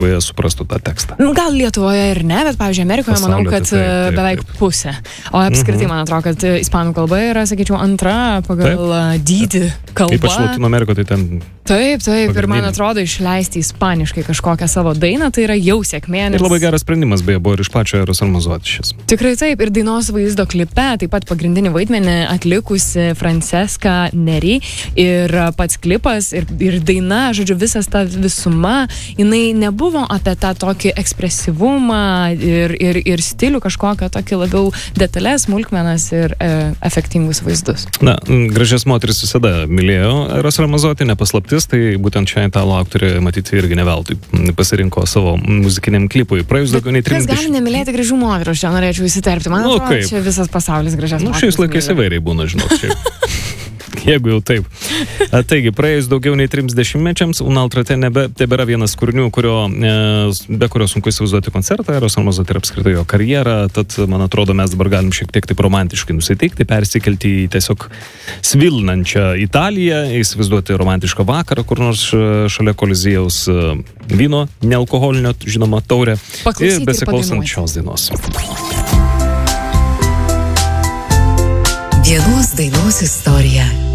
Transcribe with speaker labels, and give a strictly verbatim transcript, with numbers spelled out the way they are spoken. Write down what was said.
Speaker 1: suprastų tą tekstą.
Speaker 2: Gal Lietuvoje ir ne, bet, pavyzdžiui, Amerikoje
Speaker 1: Pasaulio,
Speaker 2: manau, kad
Speaker 1: tai taip, taip,
Speaker 2: beveik
Speaker 1: taip.
Speaker 2: pusė. O apskritai,
Speaker 1: Mhm.
Speaker 2: man atrodo, kad ispanų kalba yra, sakyčiau, antra pagal
Speaker 1: Taip.
Speaker 2: dydį kalba.
Speaker 1: Ypač Latino Amerikoje, tai ten...
Speaker 2: Taip, taip, ir man
Speaker 1: Pagrindinė.
Speaker 2: atrodo, išleisti ispaniškai kažkokią savo dainą, tai yra jau sėkmė.
Speaker 1: Ir
Speaker 2: nes-
Speaker 1: labai geras sprendimas, beje, buvo ir iš pačio Eros Ramazzotti šis.
Speaker 2: Tikrai taip, ir dainos vaizdo klipe taip pat pagrindinį vaidmenį atlikusi Francesca Neri ir pats klipas ir, ir daina, žodžiu, visas ta visuma, jinai nebuvo apie tą tokį ekspresyvumą ir, ir, ir stilių kažkokią tokį labiau detalės, smulkmenas ir e, efektingus vaizdus.
Speaker 1: Na, gražias moteris visada mylėjo Eros Ramazzotti, nepaslaptis, tai būtent čia italų aktorė, matyti, irgi neveltui pasirinko savo muzikiniam klipui. Praėjus daugiau nei
Speaker 2: Kas gali
Speaker 1: trisdešimt...
Speaker 2: nemylėti gražių moterų, aš čia norėčiau įsiterpti. Man
Speaker 1: Nu,
Speaker 2: atrodo,
Speaker 1: kaip?
Speaker 2: čia visas pasaulis gražias
Speaker 1: Nu,
Speaker 2: moteris
Speaker 1: šiais laikais
Speaker 2: myli.
Speaker 1: įvairiai būna, žinok, šiaip. Jeigu jau taip. A, Taigi, praėjus daugiau nei trims dešimtmečiams, Unaltrate nebe, tebėra vienas kūrinių, kurio, e, be kurio sunku įsivaizduoti koncertą, Eros Ramazzotti ir apskritai jo karjerą, tad, man atrodo, mes dabar galim šiek tiek taip romantiškai nusiteikti, persikelti į tiesiog svilnančią Italiją, įsivaizduoti romantišką vakarą, kur nors e, šalia Koliziejaus e, vyno, nealkoholinio, žinoma, taurę.
Speaker 2: Paklausyti
Speaker 1: Ir
Speaker 2: ir
Speaker 1: besiklausant
Speaker 2: padainuoti.
Speaker 1: šios dainos.
Speaker 3: Vienos dainos istorija.